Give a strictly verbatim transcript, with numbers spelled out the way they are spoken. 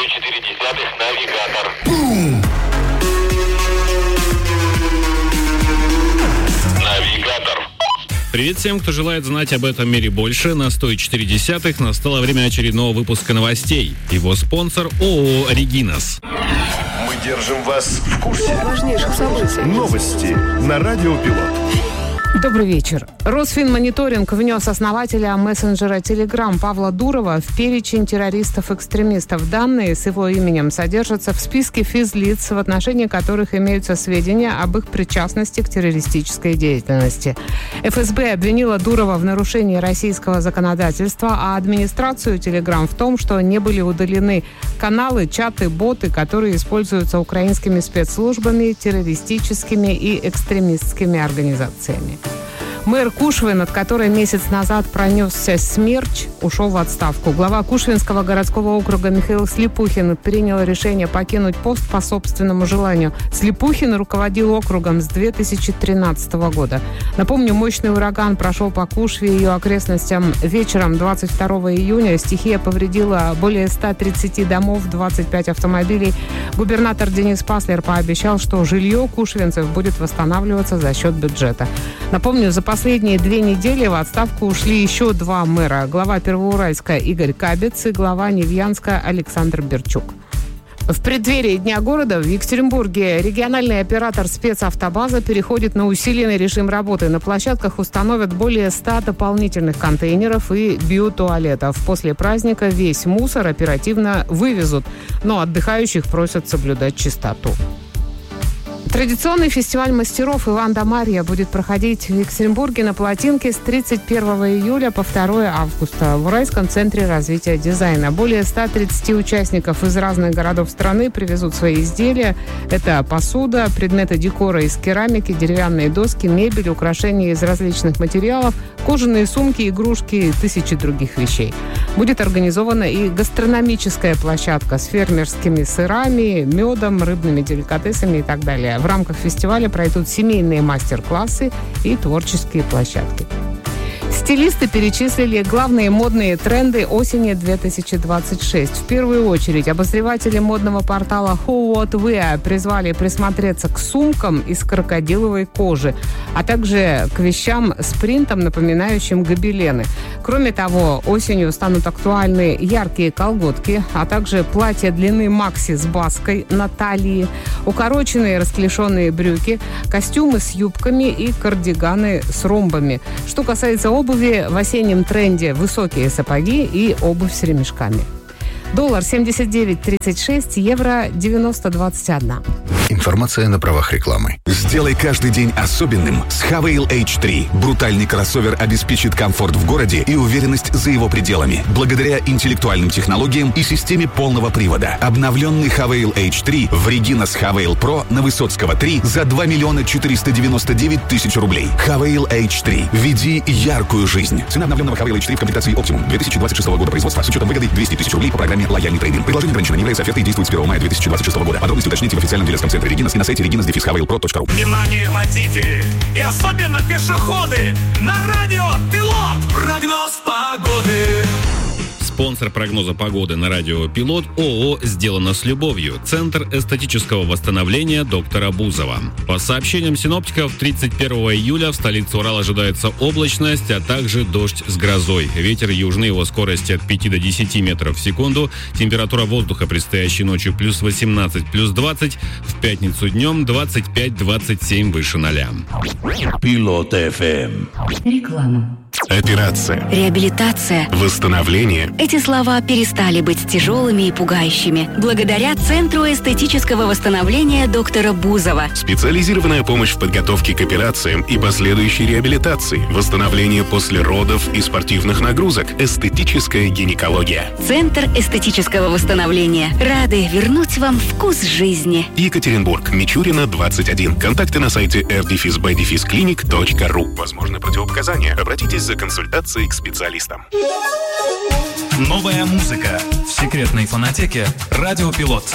и четыре десятых навигатор. Навигатор. Привет всем, кто желает знать об этом мире больше. На сто и четыре десятых настало время очередного выпуска новостей. Его спонсор ООО «Регинас». Мы держим вас в курсе важнейших событий. Новости на Радио Пилот. Добрый вечер. Росфинмониторинг внес основателя мессенджера Telegram Павла Дурова в перечень террористов-экстремистов. Данные с его именем содержатся в списке физлиц, в отношении которых имеются сведения об их причастности к террористической деятельности. эф эс бэ обвинила Дурова в нарушении российского законодательства, а администрацию Telegram в том, что не были удалены каналы, чаты, боты, которые используются украинскими спецслужбами, террористическими и экстремистскими организациями. Мэр Кушвы, над которой месяц назад пронесся смерч, ушел в отставку. Глава Кушвинского городского округа Михаил Слепухин принял решение покинуть пост по собственному желанию. Слепухин руководил округом с две тысячи тринадцатого года. Напомню, мощный ураган прошел по Кушве и ее окрестностям вечером двадцать второго июня. Стихия повредила более ста тридцати домов, двадцать пять автомобилей. Губернатор Денис Паслер пообещал, что жилье кушвинцев будет восстанавливаться за счет бюджета. Напомню, за последние две недели в отставку ушли еще два мэра. Глава Первоуральска Игорь Кабец и глава Невьянска Александр Берчук. В преддверии Дня города в Екатеринбурге региональный оператор спецавтобаза переходит на усиленный режим работы. На площадках установят более ста дополнительных контейнеров и биотуалетов. После праздника весь мусор оперативно вывезут, но отдыхающих просят соблюдать чистоту. Традиционный фестиваль мастеров «Иван да Марья» будет проходить в Екатеринбурге на Плотинке с тридцать первого июля по второго августа в Уральском центре развития дизайна. Более ста тридцати участников из разных городов страны привезут свои изделия. Это посуда, предметы декора из керамики, деревянные доски, мебель, украшения из различных материалов, кожаные сумки, игрушки и тысячи других вещей. Будет организована и гастрономическая площадка с фермерскими сырами, медом, рыбными деликатесами и так далее. В рамках фестиваля пройдут семейные мастер-классы и творческие площадки. Стилисты перечислили главные модные тренды осени две тысячи двадцать шесть. В первую очередь обозреватели модного портала Who What Wear призвали присмотреться к сумкам из крокодиловой кожи, а также к вещам с принтом, напоминающим гобелены. Кроме того, осенью станут актуальны яркие колготки, а также платья длины макси с баской на талии, укороченные расклешенные брюки, костюмы с юбками и кардиганы с ромбами. Что касается обуви, в осеннем тренде высокие сапоги и обувь с ремешками. Доллар семьдесят девять тридцать шесть, евро девяносто двадцать один. Информация на правах рекламы. Сделай каждый день особенным с Хавейл эйч три. Брутальный кроссовер обеспечит комфорт в городе и уверенность за его пределами. Благодаря интеллектуальным технологиям и системе полного привода. Обновленный Хавейл эйч три в Регинас Хавейл Про на Высоцкого три за два миллиона четыреста девяносто девять тысяч рублей. Хавейл эйч три. Веди яркую жизнь. Цена обновленного Хавейл эйч три в комплектации Optimum две тысячи двадцать шестого года производства с учетом выгоды двести тысяч рублей по программе «Лояльный трейдинг». Предложение ограничено, не является офертой и действует с первого мая две тысячи двадцать шестого года. Подробности уточните в официальном дилерском центре Регинас и на сайте регинас дефис хавейл про точка ру. Внимание, водители! И особенно пешеходы! На радио Пилот! Прогноз погоды! Спонсор прогноза погоды на радио «Пилот» ООО «Сделано с любовью». Центр эстетического восстановления доктора Бузова. По сообщениям синоптиков, тридцать первого июля в столице Урала ожидается облачность, а также дождь с грозой. Ветер южный, его скорость от пяти до десяти метров в секунду. Температура воздуха предстоящей ночью плюс восемнадцать, плюс двадцать. В пятницу днем двадцать пять двадцать семь выше ноля. Пилот эф эм. Реклама. Операция. Реабилитация. Восстановление. Эти слова перестали быть тяжелыми и пугающими благодаря Центру эстетического восстановления доктора Бузова. Специализированная помощь в подготовке к операциям и последующей реабилитации. Восстановление после родов и спортивных нагрузок. Эстетическая гинекология. Центр эстетического восстановления. Рады вернуть вам вкус жизни. Екатеринбург. Мичурина, двадцать один. Контакты на сайте эр дефис бэ дефис клиник точка ру. Возможны противопоказания. Обратитесь за консультацией к специалистам. Новая музыка в секретной фонотеке «Радио Пилот».